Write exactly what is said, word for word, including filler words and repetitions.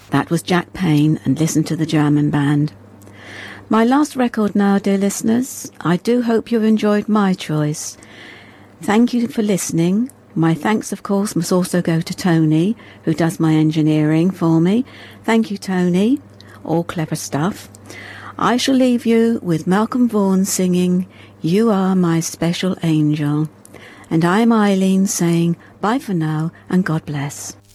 That was Jack Payne, and Listen to the German Band. My last record now, dear listeners. I do hope you've enjoyed my choice. Thank you for listening. My thanks, of course, must also go to Tony, who does my engineering for me. Thank you, Tony. All clever stuff. I shall leave you with Malcolm Vaughan singing You Are My Special Angel. And I'm Eileen saying bye for now and God bless.